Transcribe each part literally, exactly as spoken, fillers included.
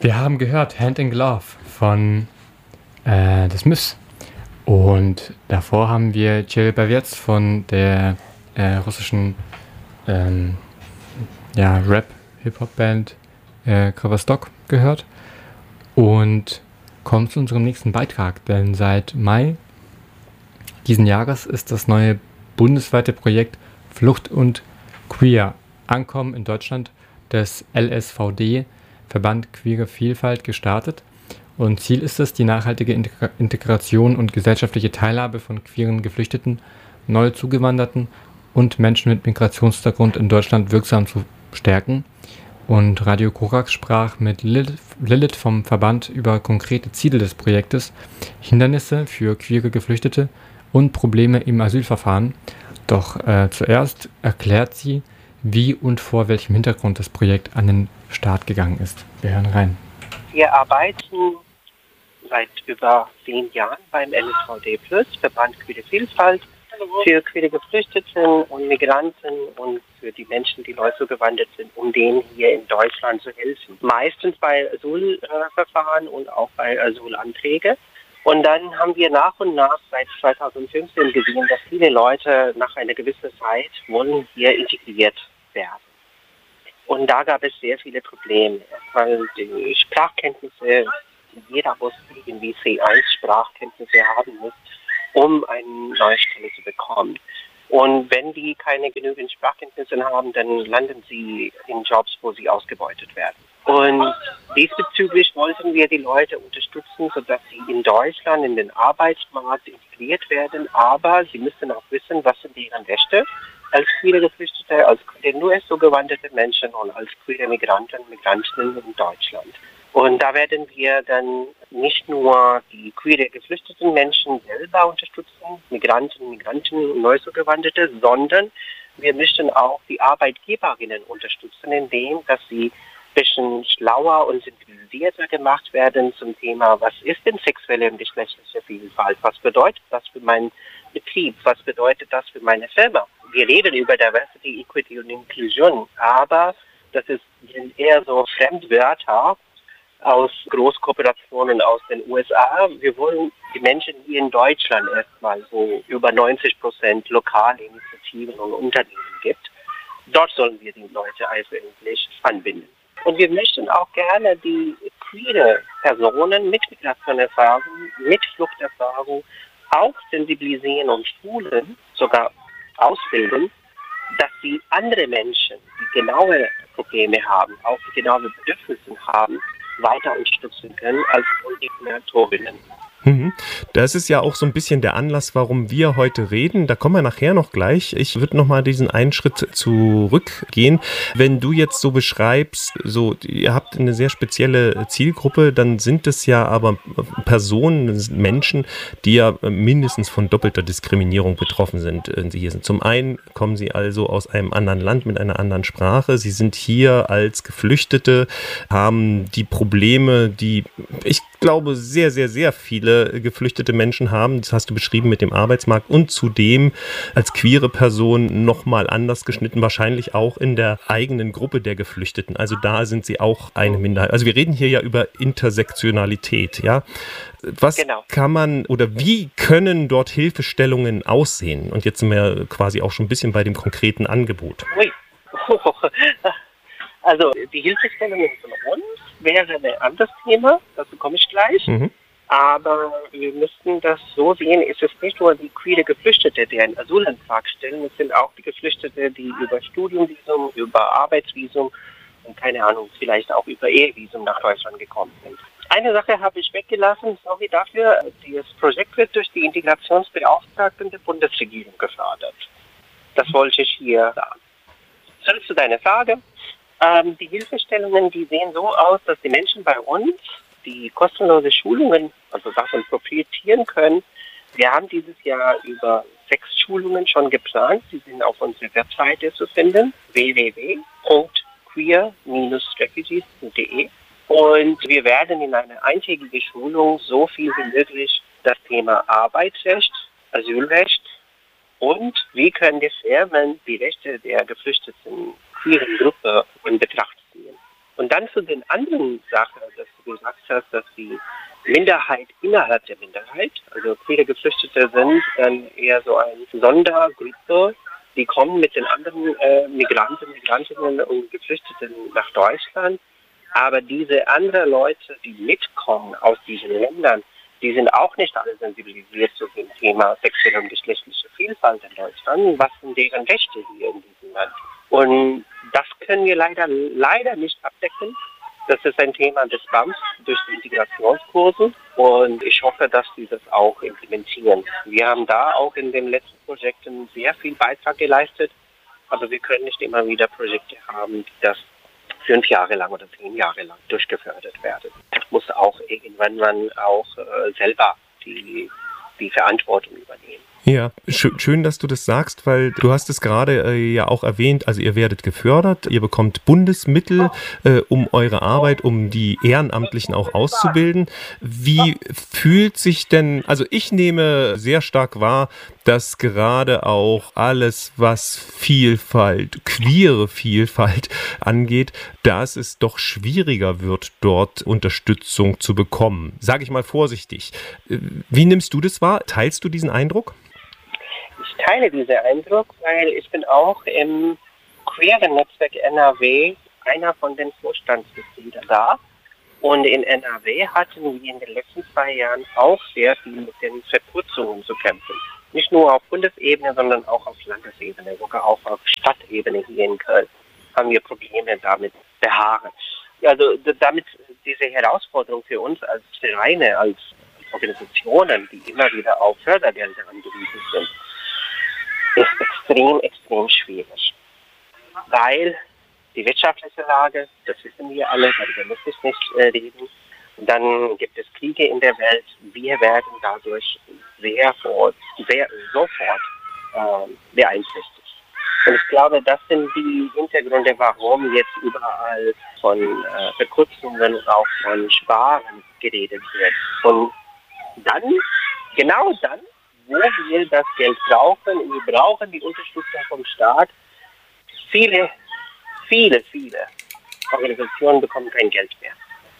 Wir haben gehört Hand in Glove von äh, The Smiths. Und davor haben wir Jill Bavets von der äh, russischen ähm, ja, Rap-Hip-Hop-Band äh, Kровосток gehört. Und kommen zu unserem nächsten Beitrag, denn seit Mai diesen Jahres ist das neue bundesweite Projekt Flucht und Queer Ankommen in Deutschland des L S V D, Verband Queere Vielfalt, gestartet. Und Ziel ist es, die nachhaltige Integra- Integration und gesellschaftliche Teilhabe von queeren Geflüchteten, neu Zugewanderten und Menschen mit Migrationshintergrund in Deutschland wirksam zu stärken. Und Radio Korax sprach mit Lilith, Lilith vom Verband über konkrete Ziele des Projektes, Hindernisse für queere Geflüchtete und Probleme im Asylverfahren. Doch äh, zuerst erklärt sie, wie und vor welchem Hintergrund das Projekt an den Start gegangen ist. Wir hören rein. Wir arbeiten seit über zehn Jahren beim L S V D Plus, Verband Queere Vielfalt, für queere Geflüchtete und Migranten und für die Menschen, die neu zugewandert sind, um denen hier in Deutschland zu helfen. Meistens bei Asylverfahren und auch bei Asylanträgen. Und dann haben wir nach und nach seit zweitausendfünfzehn gesehen, dass viele Leute nach einer gewissen Zeit wollen hier integriert werden. Und da gab es sehr viele Probleme, weil die Sprachkenntnisse, jeder muss irgendwie C eins Sprachkenntnisse haben muss, um eine neue Stelle zu bekommen. Und wenn die keine genügend Sprachkenntnisse haben, dann landen sie in Jobs, wo sie ausgebeutet werden. Und diesbezüglich wollten wir die Leute unterstützen, sodass sie in Deutschland in den Arbeitsmarkt integriert werden, aber sie müssen auch wissen, was sind deren Rechte als queere Geflüchtete, als N U S zugewanderte Menschen und als queere Migranten und Migrantinnen in Deutschland. Und da werden wir dann nicht nur die queere geflüchteten Menschen selber unterstützen, Migranten, Migrantinnen und Neuzugewanderte, sondern wir möchten auch die Arbeitgeberinnen unterstützen, indem dass sie ein bisschen schlauer und sensibilisierter gemacht werden zum Thema, was ist denn sexuelle und geschlechtliche Vielfalt? Was bedeutet das für meinen Betrieb? Was bedeutet das für meine Firma? Wir reden über Diversity, Equity und Inclusion, aber das ist eher so Fremdwörter aus Großkooperationen aus den U S A. Wir wollen die Menschen hier in Deutschland erstmal, wo über neunzig Prozent lokale Initiativen und Unternehmen gibt. Dort sollen wir die Leute eigentlich anbinden. Und wir möchten auch gerne die queere Personen mit Migrationserfahrung, mit Fluchterfahrung auch sensibilisieren und schulen, sogar ausbilden, dass sie andere Menschen, die genaue Probleme haben, auch die genaue Bedürfnisse haben, weiter unterstützen können als Koordinatorinnen. Mhm. Das ist ja auch so ein bisschen der Anlass, warum wir heute reden. Da kommen wir nachher noch gleich. Ich würde noch mal diesen einen Schritt zurückgehen. Wenn du jetzt so beschreibst, so ihr habt eine sehr spezielle Zielgruppe, dann sind es ja aber Personen, Menschen, die ja mindestens von doppelter Diskriminierung betroffen sind. Sie hier sind. Zum einen kommen sie also aus einem anderen Land mit einer anderen Sprache. Sie sind hier als Geflüchtete, haben die Probleme, die ich glaube sehr, sehr, sehr viele geflüchtete Menschen haben. Das hast du beschrieben mit dem Arbeitsmarkt und zudem als queere Person nochmal anders geschnitten, wahrscheinlich auch in der eigenen Gruppe der Geflüchteten. Also da sind sie auch eine Minderheit. Also wir reden hier ja über Intersektionalität, ja. Was genau. kann man oder wie können dort Hilfestellungen aussehen? Und jetzt sind wir quasi auch schon ein bisschen bei dem konkreten Angebot. Ui. Also die Hilfestellungen von uns wäre ein anderes Thema, dazu komme ich gleich. Mhm. Aber wir müssten das so sehen, es ist nicht nur die queere Geflüchtete, die einen Asylantrag stellen, es sind auch die Geflüchtete, die über Studiumvisum, über Arbeitsvisum und keine Ahnung, vielleicht auch über Ehevisum nach Deutschland gekommen sind. Eine Sache habe ich weggelassen, sorry dafür, das Projekt wird durch die Integrationsbeauftragten der Bundesregierung gefördert. Das wollte ich hier sagen. Zurück zu deiner Frage. Ähm, die Hilfestellungen, die sehen so aus, dass die Menschen bei uns die kostenlose Schulungen, also davon profitieren können. Wir haben dieses Jahr über sechs Schulungen schon geplant. Sie sind auf unserer Webseite zu finden, w w w punkt queer Bindestrich refugees punkt d e. Und wir werden in einer eintägigen Schulung so viel wie möglich das Thema Arbeitsrecht, Asylrecht und wie können die Firmen die Rechte der geflüchteten queeren Gruppe in Betracht ziehen. Und dann zu den anderen Sachen, das etwas, das die Minderheit innerhalb der Minderheit, also viele Geflüchtete sind dann eher so eine Sondergruppe, die kommen mit den anderen äh, Migranten, Migrantinnen und Geflüchteten nach Deutschland. Aber diese anderen Leute, die mitkommen aus diesen Ländern, die sind auch nicht alle sensibilisiert zu dem Thema sexuelle und geschlechtliche Vielfalt in Deutschland. Was sind deren Rechte hier in diesem Land? Und das können wir leider, leider nicht abdecken. Das ist ein Thema des B A M S durch die Integrationskurse und ich hoffe, dass sie das auch implementieren. Wir haben da auch in den letzten Projekten sehr viel Beitrag geleistet, aber wir können nicht immer wieder Projekte haben, die das fünf Jahre lang oder zehn Jahre lang durchgefördert werden. Das muss auch irgendwann man auch äh, selber die, die Verantwortung übernehmen. Ja, schön, schön, dass du das sagst, weil du hast es gerade äh, ja auch erwähnt, also ihr werdet gefördert, ihr bekommt Bundesmittel, äh, um eure Arbeit, um die Ehrenamtlichen auch auszubilden. Wie fühlt sich denn, also ich nehme sehr stark wahr, dass gerade auch alles, was Vielfalt, queere Vielfalt angeht, dass es doch schwieriger wird, dort Unterstützung zu bekommen. Sage ich mal vorsichtig. Wie nimmst du das wahr? Teilst du diesen Eindruck? Ich teile diesen Eindruck, weil ich bin auch im queeren Netzwerk N R W einer von den Vorstandsmitgliedern da. Und in N R W hatten wir in den letzten zwei Jahren auch sehr viel mit den Verkürzungen zu kämpfen. Nicht nur auf Bundesebene, sondern auch auf Landesebene, sogar auch auf Stadtebene hier in Köln haben wir Probleme damit beharren. Also damit diese Herausforderung für uns als Vereine, als Organisationen, die immer wieder auf Fördergelder angewiesen sind, ist extrem, extrem schwierig. Weil die wirtschaftliche Lage, das wissen wir alle, darüber muss ich nicht äh, reden. Dann gibt es Kriege in der Welt. Wir werden dadurch sehr, fort, sehr sofort äh, beeinträchtigt. Und ich glaube, das sind die Hintergründe, warum jetzt überall von äh, Verkürzungen und auch von Sparen geredet wird. Und dann, genau dann, wo wir das Geld brauchen, wir brauchen die Unterstützung vom Staat. Viele, viele, viele Organisationen bekommen kein Geld mehr.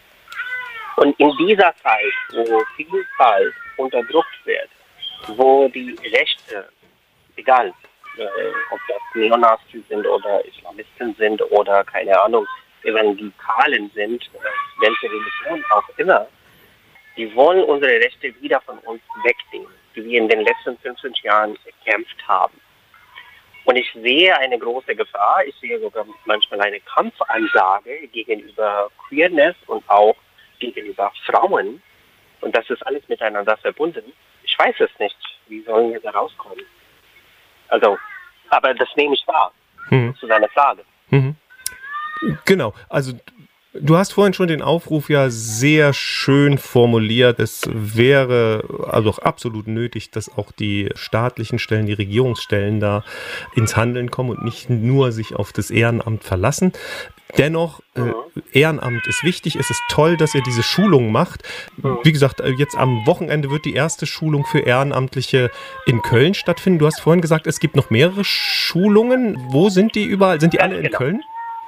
Und in dieser Zeit, wo Vielfalt unterdrückt wird, wo die Rechte, egal äh, ob das Neonazis sind oder Islamisten sind oder keine Ahnung, Evangelikalen sind, oder welche Religion auch immer, die wollen unsere Rechte wieder von uns wegnehmen, die wir in den letzten fünfzehn Jahren gekämpft haben. Und ich sehe eine große Gefahr, ich sehe sogar manchmal eine Kampfansage gegenüber Queerness und auch gegenüber Frauen. Und das ist alles miteinander verbunden. Ich weiß es nicht, wie sollen wir da rauskommen? Also, aber das nehme ich wahr, hm. zu deiner Frage. Mhm. Genau, also du hast vorhin schon den Aufruf ja sehr schön formuliert. Es wäre also auch absolut nötig, dass auch die staatlichen Stellen, die Regierungsstellen da ins Handeln kommen und nicht nur sich auf das Ehrenamt verlassen. Dennoch, äh, Ehrenamt ist wichtig. Es ist toll, dass ihr diese Schulung macht. Wie gesagt, jetzt am Wochenende wird die erste Schulung für Ehrenamtliche in Köln stattfinden. Du hast vorhin gesagt, es gibt noch mehrere Schulungen. Wo sind die überall? Sind die alle in Köln?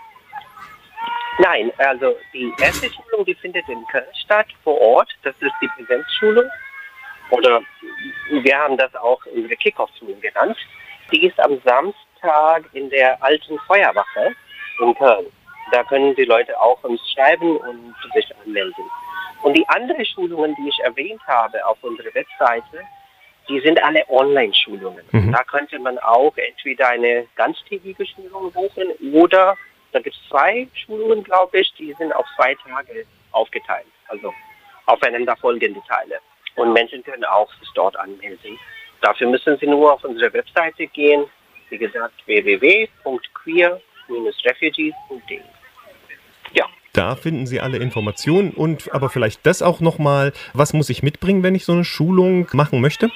Nein, also die erste Schulung, die findet in Köln statt, vor Ort. Das ist die Präsenzschulung. Oder wir haben das auch unsere Kick-Off-Schulung genannt. Die ist am Samstag in der alten Feuerwache in Köln. Da können die Leute auch uns schreiben und sich anmelden. Und die anderen Schulungen, die ich erwähnt habe auf unserer Webseite, die sind alle Online-Schulungen. Mhm. Da könnte man auch entweder eine ganztägige Schulung buchen oder da gibt es zwei Schulungen, glaube ich, die sind auf zwei Tage aufgeteilt, also aufeinander folgende Teile. Und Menschen können auch sich dort anmelden. Dafür müssen sie nur auf unsere Webseite gehen, wie gesagt, w w w punkt queer refugees punkt d e. Ja. Da finden Sie alle Informationen und aber vielleicht das auch nochmal, was muss ich mitbringen, wenn ich so eine Schulung machen möchte?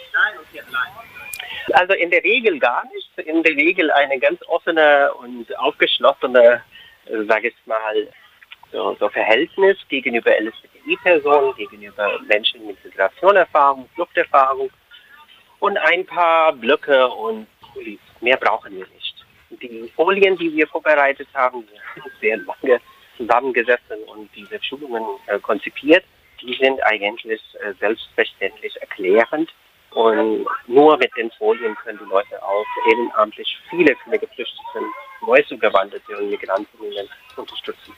Also in der Regel gar nicht. In der Regel eine ganz offene und aufgeschlossene, sage ich mal, so, so Verhältnis gegenüber L S B T I-Personen, gegenüber Menschen mit Migrationserfahrung, Fluchterfahrung und ein paar Blöcke und Kulis. Mehr brauchen wir nicht. Die Folien, die wir vorbereitet haben, sind sehr lange. zusammengesessen und diese Schulungen äh, konzipiert. Die sind eigentlich äh, selbstverständlich erklärend. Und nur mit den Folien können die Leute auch ehrenamtlich viele, viele Geflüchtete, neu zugewanderte und Migrantinnen unterstützen.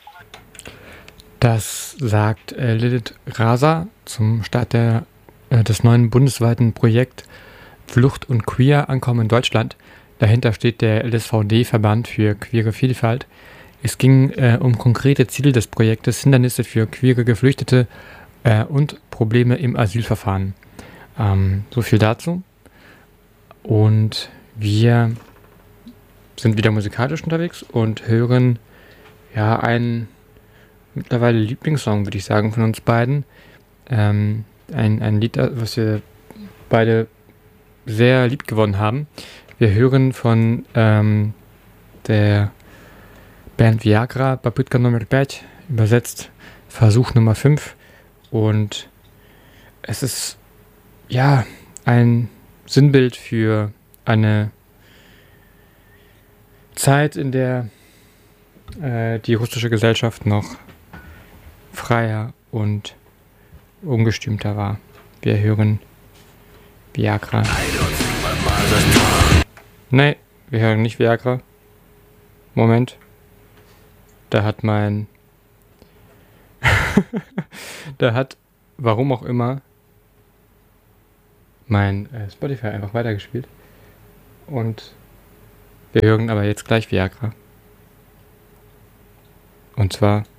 Das sagt äh, Lilith Rasa zum Start der, äh, des neuen bundesweiten Projekts Flucht und Queer Ankommen in Deutschland. Dahinter steht der L S V D-Verband für queere Vielfalt. Es ging äh, um konkrete Ziele des Projektes, Hindernisse für queere Geflüchtete äh, und Probleme im Asylverfahren. Ähm, so viel dazu. Und wir sind wieder musikalisch unterwegs und hören ja einen mittlerweile Lieblingssong, würde ich sagen, von uns beiden. Ähm, ein, ein Lied, was wir beide sehr lieb gewonnen haben. Wir hören von ähm, der Band Viagra, Попытка номер пять, übersetzt Versuch Nummer fünf. Und es ist ja ein Sinnbild für eine Zeit, in der äh, die russische Gesellschaft noch freier und ungestümter war. Wir hören Viagra. Nee, wir hören nicht Viagra. Moment. Da hat mein... da hat, warum auch immer, mein äh, Spotify einfach weitergespielt. Und wir hören aber jetzt gleich Viagra. Und zwar